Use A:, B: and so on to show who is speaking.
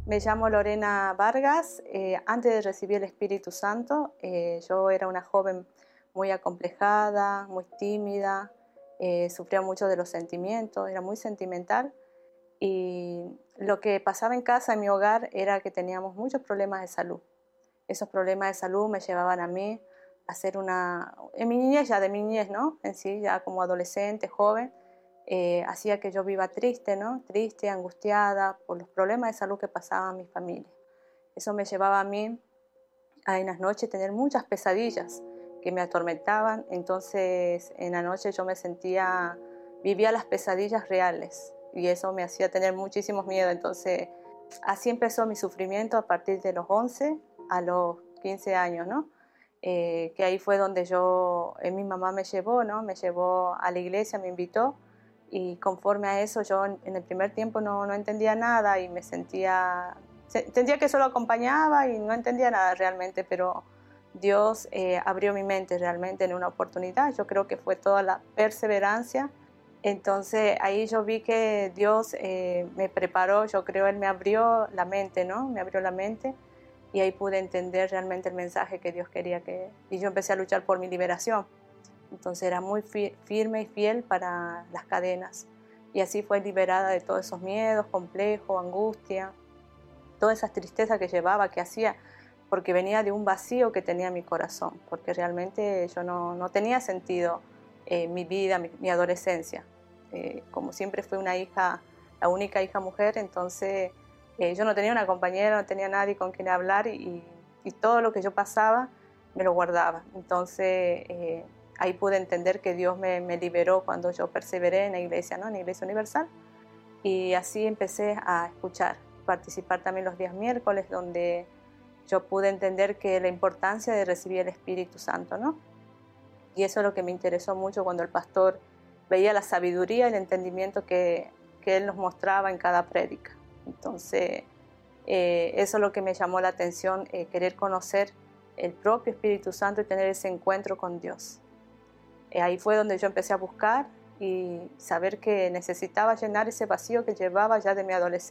A: Me llamo Lorena Vargas. Antes de recibir el Espíritu Santo, yo era una joven muy acomplejada, muy tímida, sufría mucho de los sentimientos, era muy sentimental. Y lo que pasaba en casa, en mi hogar, era que teníamos muchos problemas de salud. Esos problemas de salud me llevaban a mí a ser en mi niñez, ya de mi niñez, ¿no? En sí, ya como adolescente, joven, hacía que yo viva triste, ¿no? Triste, angustiada por los problemas de salud que pasaban en mi familia. Eso me llevaba a mí a en las noches tener muchas pesadillas que me atormentaban. Entonces en la noche yo vivía las pesadillas reales y eso me hacía tener muchísimos miedos. Entonces así empezó mi sufrimiento a partir de los 11 a los 15 años, ¿no? Que ahí fue donde mi mamá me llevó, ¿no? Me llevó a la iglesia, me invitó. Y conforme a eso yo en el primer tiempo no entendía nada y sentía que solo acompañaba y no entendía nada realmente, pero Dios abrió mi mente realmente en una oportunidad. Yo creo que fue toda la perseverancia. Entonces ahí yo vi que Dios me preparó, yo creo Él me abrió la mente, ¿no? Me abrió la mente y ahí pude entender realmente el mensaje que Dios quería y yo empecé a luchar por mi liberación. Entonces era muy firme y fiel para las cadenas. Y así fue liberada de todos esos miedos, complejos, angustia, todas esas tristezas que llevaba, que hacía, porque venía de un vacío que tenía mi corazón, porque realmente yo no tenía sentido mi vida, mi adolescencia. Como siempre fui una hija, la única hija mujer, entonces yo no tenía una compañera, no tenía nadie con quien hablar y todo lo que yo pasaba me lo guardaba. Entonces ahí pude entender que Dios me liberó cuando yo perseveré en la iglesia, ¿no? En la Iglesia Universal. Y así empecé a escuchar, participar también los días miércoles, donde yo pude entender que la importancia de recibir el Espíritu Santo, ¿no? Y eso es lo que me interesó mucho cuando el pastor veía la sabiduría y el entendimiento que él nos mostraba en cada prédica. Entonces, eso es lo que me llamó la atención, querer conocer el propio Espíritu Santo y tener ese encuentro con Dios. Ahí fue donde yo empecé a buscar y saber que necesitaba llenar ese vacío que llevaba ya de mi adolescencia.